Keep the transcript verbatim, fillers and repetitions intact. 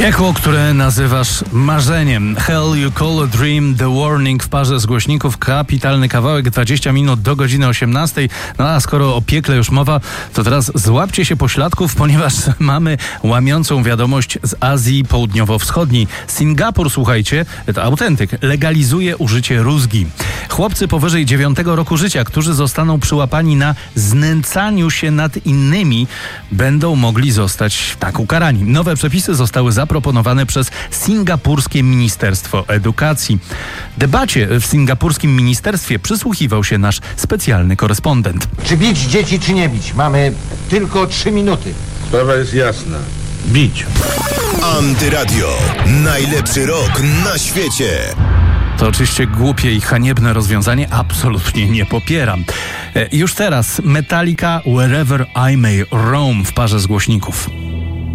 Piekło, które nazywasz marzeniem. Hell You Call a Dream, The Warning w parze z głośników. Kapitalny kawałek, dwadzieścia minut do godziny osiemnastej. No a skoro o piekle już mowa, to teraz złapcie się pośladków, ponieważ mamy łamiącą wiadomość z Azji Południowo-Wschodniej. Singapur, słuchajcie, to autentyk, legalizuje użycie rózgi. Chłopcy powyżej dziewiątego roku życia, którzy zostaną przyłapani na znęcaniu się nad innymi, będą mogli zostać tak ukarani. Nowe przepisy zostały zaproponowane przez singapurskie Ministerstwo Edukacji. Debacie w singapurskim ministerstwie przysłuchiwał się nasz specjalny korespondent. Czy bić dzieci, czy nie bić? Mamy tylko trzy minuty. Sprawa jest jasna. Bić. Antyradio. Najlepszy rok na świecie. To oczywiście głupie i haniebne rozwiązanie, absolutnie nie popieram. E, już teraz Metallica Wherever I May Roam w parze z głośników.